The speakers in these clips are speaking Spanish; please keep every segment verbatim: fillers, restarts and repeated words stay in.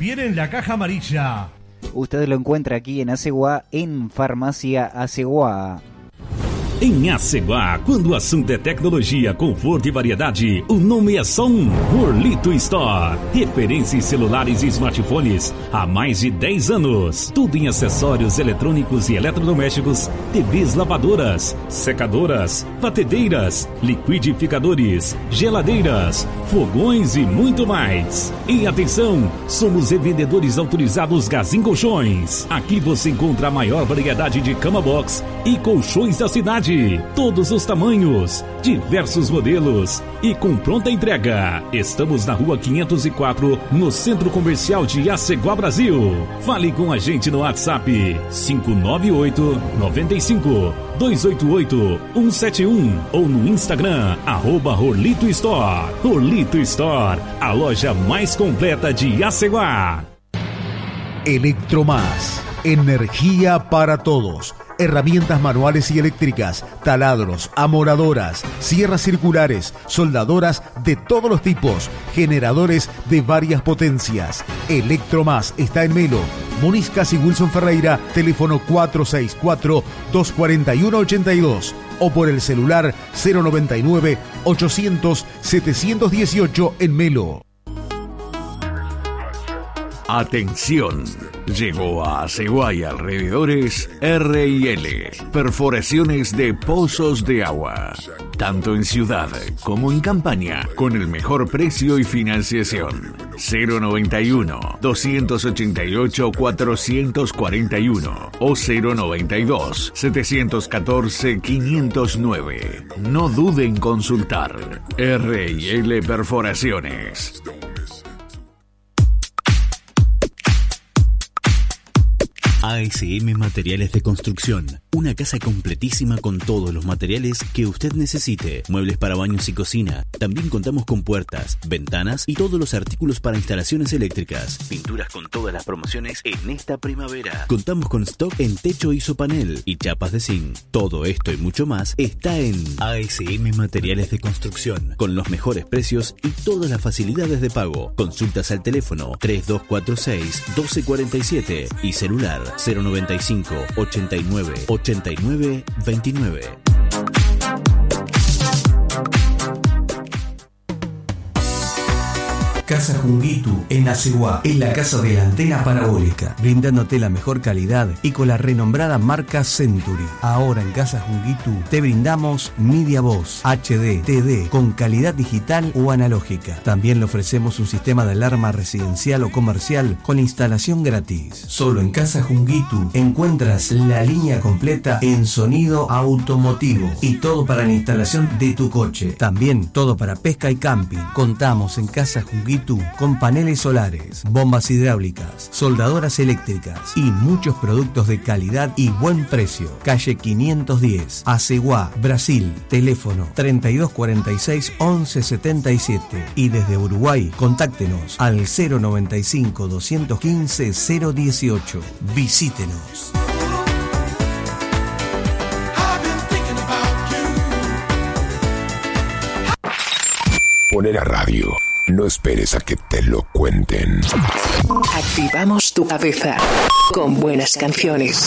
viene en la caja amarilla. Usted lo encuentra aquí en Aceguá, en Farmácia Aceguá. Em Aceguá, quando o assunto é tecnologia, conforto e variedade, o nome é só um: Orlito Store. Referência em celulares e smartphones há mais de dez anos. Tudo em acessórios eletrônicos e eletrodomésticos, T Vs lavadoras, secadoras, batedeiras, liquidificadores, geladeiras, fogões e muito mais. E atenção, somos revendedores autorizados Gazin Colchões. Aqui você encontra a maior variedade de cama box e colchões da cidade. Todos os tamanhos, diversos modelos e com pronta entrega. Estamos na rua quinhentos e quatro, no Centro Comercial de Aceguá, Brasil. Fale com a gente no WhatsApp cinco nove oito, nove cinco, dois oito oito, um sete um ou no Instagram, arroba Orlito Store. Orlito Store, a loja mais completa de Aceguá. Electromás, energía para todos. Herramientas manuales y eléctricas, taladros, amoradoras, sierras circulares, soldadoras de todos los tipos, generadores de varias potencias. Electromás está en Melo, Muniscas y Wilson Ferreira, teléfono cuatro seis cuatro, dos cuatro uno, ocho dos o por el celular cero noventa y nueve, ochocientos, setecientos dieciocho en Melo. Atención, llegó a Aceguá y alrededores R y L, perforaciones de pozos de agua, tanto en ciudad como en campaña, con el mejor precio y financiación. cero noventa y uno, doscientos ochenta y ocho, cuatrocientos cuarenta y uno o cero noventa y dos, setecientos catorce, quinientos nueve. No dude en consultar. R y L Perforaciones. A S M Materiales de Construcción, una casa completísima con todos los materiales que usted necesite. Muebles para baños y cocina. También contamos con puertas, ventanas y todos los artículos para instalaciones eléctricas. Pinturas con todas las promociones en esta primavera. Contamos con stock en techo isopanel y chapas de zinc. Todo esto y mucho más está en A S M Materiales de Construcción, con los mejores precios y todas las facilidades de pago. Consultas al teléfono tres dos cuatro seis, uno dos cuatro siete y celular cero noventa y cinco, ochenta y nueve, ochenta y nueve, veintinueve. Casa Junguitu, en Aceguá, en la casa de la antena parabólica, brindándote la mejor calidad y con la renombrada marca Century. Ahora en Casa Junguitu te brindamos Media Voz, H D, T D, con calidad digital o analógica. También le ofrecemos un sistema de alarma residencial o comercial con instalación gratis. Solo en Casa Junguitu encuentras la línea completa en sonido automotivo y todo para la instalación de tu coche. También todo para pesca y camping. Contamos en Casa Junguitu con paneles solares, bombas hidráulicas, soldadoras eléctricas y muchos productos de calidad y buen precio. Calle quinientos diez, Aceguá, Brasil. Teléfono treinta y dos cuarenta y seis, once setenta y siete. Y desde Uruguay, contáctenos al cero noventa y cinco, doscientos quince, cero dieciocho. Visítenos. Poner a radio. No esperes a que te lo cuenten. Activamos tu cabeza con buenas canciones.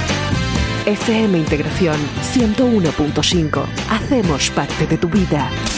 F M Integración ciento uno punto cinco. Hacemos parte de tu vida.